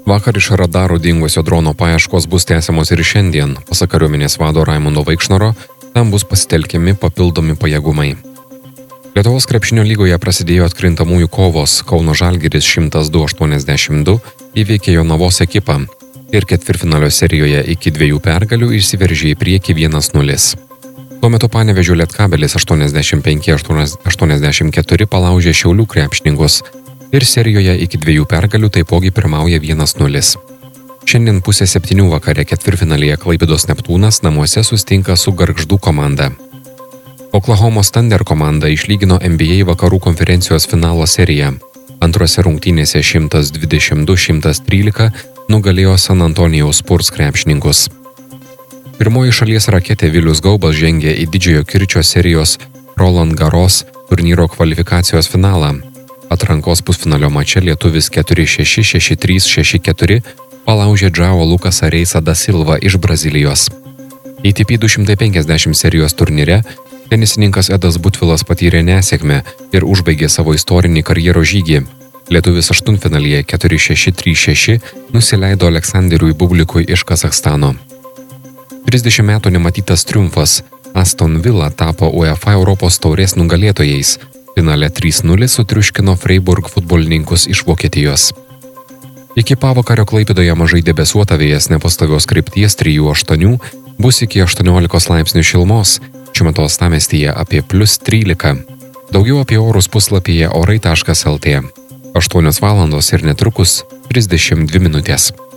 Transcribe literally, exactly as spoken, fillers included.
Vakar iš radarų dingusio drono paieškos bus tęsiamos ir šiandien. Pasak kariuomenės vado Raimundo Vaikšnoro, tam bus pasitelkiami papildomi pajėgumai. Lietuvos krepšinio lygoje prasidėjo atkrintamųjų kovos. Kauno Žalgiris šimtas du aštuoniasdešimt du įveikė Jonavos ekipą ir ketvirtfinalio serijoje iki dviejų pergalių išsiveržė į priekį vienas nulis. Tuo metu Panevėžio Lietkabelis aštuoniasdešimt penki aštuoniasdešimt keturi palaužė Šiaulių krepšininkus ir serijoje iki dviejų pergalių taipogi pirmauja vienas nulis. Šiandien pusė septynių vakare ketvirtfinalyje Klaipėdos Neptūnas namuose susitinka su Gargždų komanda. Oklahomos Thunder komanda išlygino N B A vakarų konferencijos finalo seriją. Antrose rungtynėse šimtas dvidešimt du šimtas trylika nugalėjo San Antonijaus Spurs krepšininkus. Pirmoji šalies raketė Vilius Gaubas žengė į didžiojo kirčio serijos Roland Garros turnyro kvalifikacijos finalą. Atrankos pusfinalio mače lietuvis keturi šeši šeši trys šeši keturi palaužė Džao Lukasą Reisą da Silva iš Brazilijos. A T P du šimtai penkiasdešimt serijos turnyre tenisininkas Edas Butvilas patyrė nesėkmę ir užbaigė savo istorinį karjeros žygį. Lietuvis aštuntfinalyje keturi šeši trys šeši nusileido Aleksanderiui Bublikui iš Kazachstano. trisdešimt metų nematytas triumfas. Aston Villa tapo UEFA Europos taurės nugalėtojais. Finale trys nulis sutriuškino Freiburg futbolininkus iš Vokietijos. Iki pavakario Klaipėdoje mažai debesuota, vėjas nepastovios krypties trijų aštuonių, bus iki aštuoniolikos laipsnių šilumos, šiuo metu uostamiestyje apie plius trylika. Daugiau apie orus puslapyje orai taškas lt. aštuonios valandos ir netrukus trisdešimt dvi minutės.